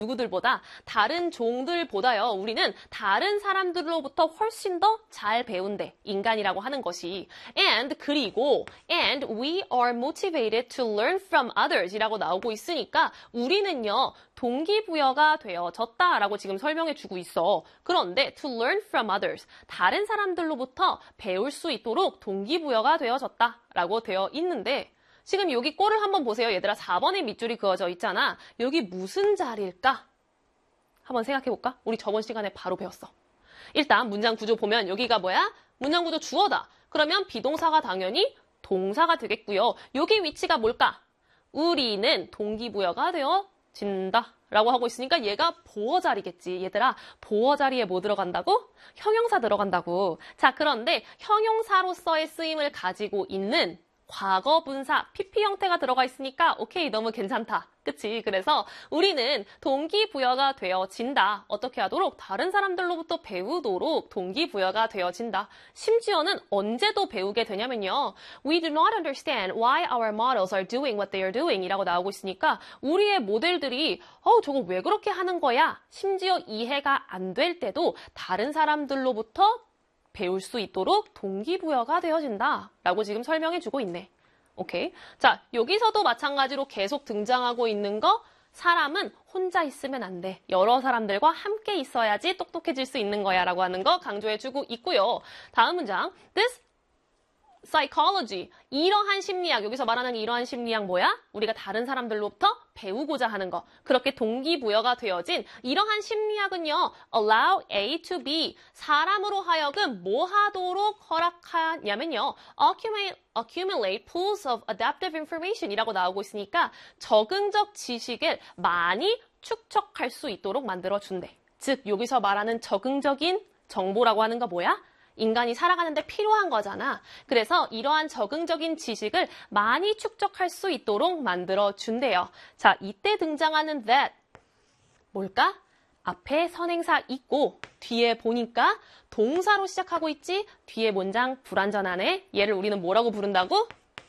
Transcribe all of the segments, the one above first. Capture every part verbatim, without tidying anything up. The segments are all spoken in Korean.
누구들보다 다른 종들보다요. 우리는 다른 사람들로부터 훨씬 더 잘 배운대. 인간이라고 하는 것이. And 그리고 and we are motivated to learn from others 이라고 나오고 있으니까 우리는요. 동기부여가 되어졌다라고 지금 설명해 주고 있어. 그런데 to learn from others 다른 사람들로부터 배울 수 있도록 동기부여가 되어졌다라고 되어 있는데 지금 여기 꼴을 한번 보세요. 얘들아 사 번에 밑줄이 그어져 있잖아. 여기 무슨 자리일까? 한번 생각해볼까? 우리 저번 시간에 바로 배웠어. 일단 문장 구조 보면 여기가 뭐야? 문장 구조 주어다. 그러면 비동사가 당연히 동사가 되겠고요. 여기 위치가 뭘까? 우리는 동기부여가 되어진다. 라고 하고 있으니까 얘가 보어 자리겠지. 얘들아 보어 자리에 뭐 들어간다고? 형용사 들어간다고. 자 그런데 형용사로서의 쓰임을 가지고 있는 과거 분사, 피피 형태가 들어가 있으니까 오케이 너무 괜찮다. 그치? 그래서 우리는 동기부여가 되어진다. 어떻게 하도록? 다른 사람들로부터 배우도록 동기부여가 되어진다. 심지어는 언제도 배우게 되냐면요. We do not understand why our models are doing what they are doing 이라고 나오고 있으니까 우리의 모델들이 어 저거 왜 그렇게 하는 거야? 심지어 이해가 안 될 때도 다른 사람들로부터 배울 수 있도록 동기부여가 되어진다 라고 지금 설명해주고 있네. 오케이. 자, 여기서도 마찬가지로 계속 등장하고 있는 거 사람은 혼자 있으면 안 돼. 여러 사람들과 함께 있어야지 똑똑해질 수 있는 거야 라고 하는 거 강조해주고 있고요. 다음 문장. This psychology. 이러한 심리학. 여기서 말하는 이러한 심리학 뭐야? 우리가 다른 사람들로부터 배우고자 하는 거. 그렇게 동기부여가 되어진 이러한 심리학은요. allow A to B. 사람으로 하여금 뭐 하도록 허락하냐면요. accumulate, accumulate pools of adaptive information 이라고 나오고 있으니까 적응적 지식을 많이 축적할 수 있도록 만들어준대. 즉 여기서 말하는 적응적인 정보라고 하는 거 뭐야? 인간이 살아가는데 필요한 거잖아. 그래서 이러한 적응적인 지식을 많이 축적할 수 있도록 만들어준대요. 자, 이때 등장하는 that 뭘까? 앞에 선행사 있고 뒤에 보니까 동사로 시작하고 있지? 뒤에 문장 불완전하네. 얘를 우리는 뭐라고 부른다고?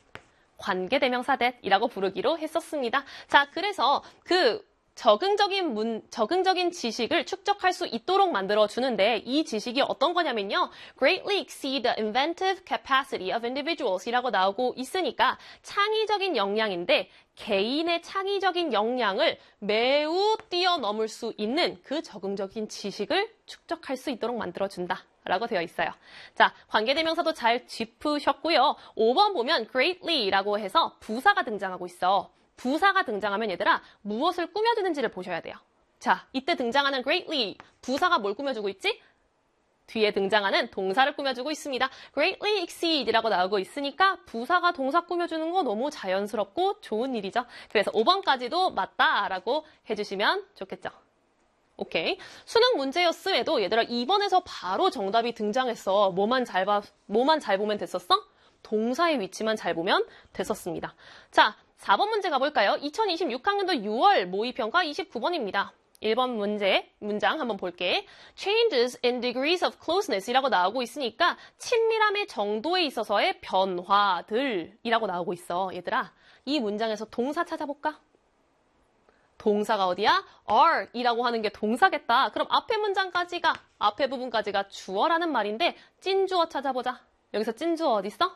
관계대명사 that이라고 부르기로 했었습니다. 자, 그래서 그 적응적인 문, 적응적인 지식을 축적할 수 있도록 만들어주는데 이 지식이 어떤 거냐면요. greatly exceed the inventive capacity of individuals 이라고 나오고 있으니까 창의적인 역량인데 개인의 창의적인 역량을 매우 뛰어넘을 수 있는 그 적응적인 지식을 축적할 수 있도록 만들어준다. 라고 되어 있어요. 자, 관계대명사도 잘 짚으셨고요. 오 번 보면 greatly라고 해서 부사가 등장하고 있어. 부사가 등장하면 얘들아 무엇을 꾸며주는지를 보셔야 돼요. 자, 이때 등장하는 greatly 부사가 뭘 꾸며주고 있지? 뒤에 등장하는 동사를 꾸며주고 있습니다. greatly exceed이라고 나오고 있으니까 부사가 동사 꾸며주는 거 너무 자연스럽고 좋은 일이죠. 그래서 오 번까지도 맞다라고 해주시면 좋겠죠. 오케이. 수능 문제였음에도 얘들아 이 번에서 바로 정답이 등장했어. 뭐만 잘 봐, 뭐만 잘 보면 됐었어? 동사의 위치만 잘 보면 됐었습니다. 자, 사 번 문제 가볼까요? 이천이십육 학년도 유월 모의평가 이십구 번입니다. 일 번 문제, 문장 한번 볼게. Changes in degrees of closeness 이라고 나오고 있으니까 친밀함의 정도에 있어서의 변화들 이라고 나오고 있어. 얘들아, 이 문장에서 동사 찾아볼까? 동사가 어디야? are 이라고 하는 게 동사겠다. 그럼 앞에 문장까지가, 앞에 부분까지가 주어라는 말인데 찐주어 찾아보자. 여기서 찐주어 어디 있어?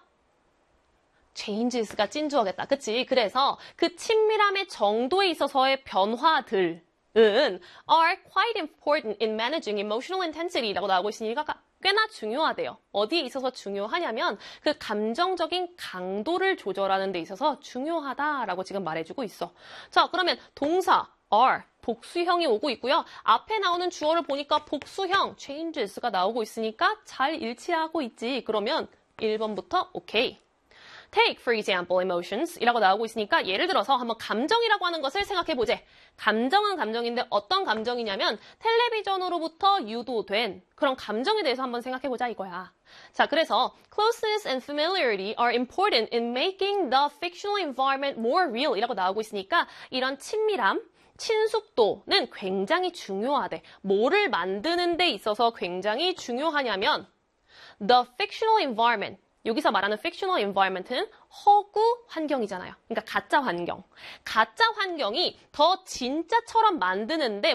changes가 찐주어겠다. 그치? 그래서 그 친밀함의 정도에 있어서의 변화들은 are quite important in managing emotional intensity라고 나오고 있으니까 꽤나 중요하대요. 어디에 있어서 중요하냐면 그 감정적인 강도를 조절하는 데 있어서 중요하다라고 지금 말해주고 있어. 자, 그러면 동사 are 복수형이 오고 있고요. 앞에 나오는 주어를 보니까 복수형 changes가 나오고 있으니까 잘 일치하고 있지. 그러면 일 번부터 오케이. Take, for example, emotions 이라고 나오고 있으니까 예를 들어서 한번 감정이라고 하는 것을 생각해보재. 감정은 감정인데 어떤 감정이냐면 텔레비전으로부터 유도된 그런 감정에 대해서 한번 생각해보자 이거야. 자, 그래서 closeness and familiarity are important in making the fictional environment more real 이라고 나오고 있으니까 이런 친밀함, 친숙도는 굉장히 중요하대. 뭐를 만드는 데 있어서 굉장히 중요하냐면 the fictional environment 여기서 말하는 fictional environment는 허구 환경이잖아요. 그러니까 가짜 환경. 가짜 환경이 더 진짜처럼 만드는데